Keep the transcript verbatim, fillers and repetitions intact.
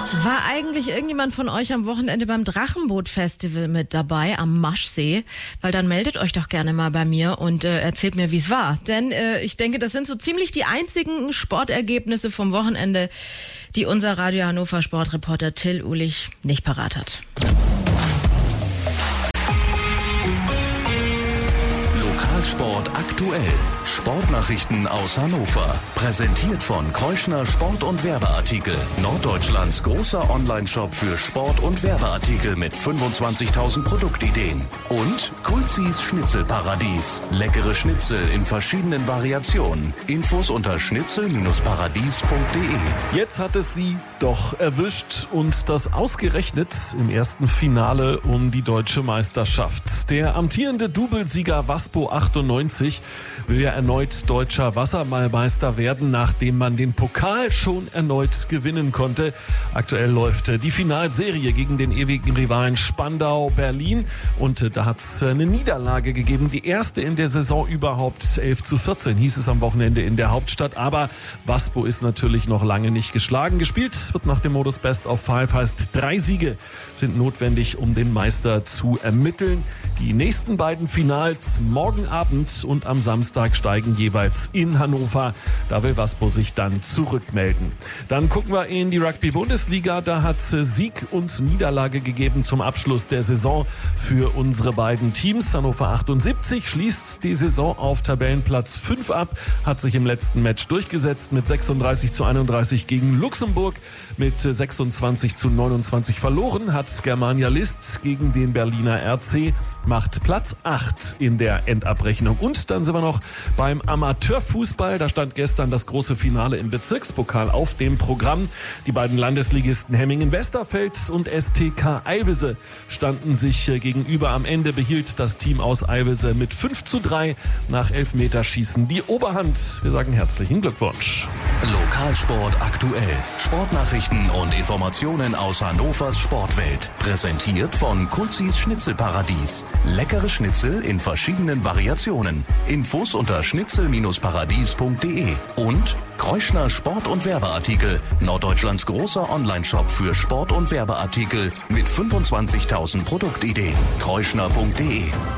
War eigentlich irgendjemand von euch am Wochenende beim Drachenboot-Festival mit dabei am Maschsee? Weil dann meldet euch doch gerne mal bei mir und äh, erzählt mir, wie es war. Denn äh, ich denke, das sind so ziemlich die einzigen Sportergebnisse vom Wochenende, die unser Radio Hannover Sportreporter Till Uhlich nicht parat hat. Lokalsport aktuell. Sportnachrichten aus Hannover. Präsentiert von Kreuschner Sport- und Werbeartikel. Norddeutschlands großer Online-Shop für Sport- und Werbeartikel mit fünfundzwanzigtausend Produktideen. Und Kulzis Schnitzelparadies. Leckere Schnitzel in verschiedenen Variationen. Infos unter schnitzel paradies punkt de. Jetzt hat es sie doch erwischt und das ausgerechnet im ersten Finale um die deutsche Meisterschaft. Der amtierende Doublesieger Waspo achtundneunzig will ja erneut deutscher Wasserballmeister werden, nachdem man den Pokal schon erneut gewinnen konnte. Aktuell läuft die Finalserie gegen den ewigen Rivalen Spandau Berlin und da hat es eine Niederlage gegeben. Die erste in der Saison überhaupt. elf zu vierzehn hieß es am Wochenende in der Hauptstadt, aber Waspo ist natürlich noch lange nicht geschlagen. Gespielt wird nach dem Modus Best of Five, heißt drei Siege sind notwendig, um den Meister zu ermitteln. Die nächsten beiden Finals morgen Abend und am Samstag steigen jeweils in Hannover. Da will Waspo sich dann zurückmelden. Dann gucken wir in die Rugby-Bundesliga. Da hat es Sieg und Niederlage gegeben zum Abschluss der Saison für unsere beiden Teams. Hannover achtundsiebzig schließt die Saison auf Tabellenplatz fünf ab, hat sich im letzten Match durchgesetzt mit sechsunddreißig zu einunddreißig gegen Luxemburg, mit sechsundzwanzig zu neunundzwanzig verloren, hat Germania List gegen den Berliner R C, macht Platz acht in der Endabrechnung. Und dann sind wir noch beim Amateurfußball. Da stand gestern das große Finale im Bezirkspokal auf dem Programm. Die beiden Landesligisten Hemmingen-Westerfeld und S T K Eilwisse standen sich gegenüber. Am Ende behielt das Team aus Eilwisse mit fünf zu drei nach Elfmeterschießen die Oberhand. Wir sagen herzlichen Glückwunsch. Lokalsport aktuell. Sportnachrichten und Informationen aus Hannovers Sportwelt. Präsentiert von Kulzis Schnitzelparadies. Leckere Schnitzel in verschiedenen Variationen. Infos unter schnitzel paradies punkt de. Und Kreuschner Sport- und Werbeartikel. Norddeutschlands großer Online-Shop für Sport- und Werbeartikel mit fünfundzwanzigtausend Produktideen. kreuschner punkt de.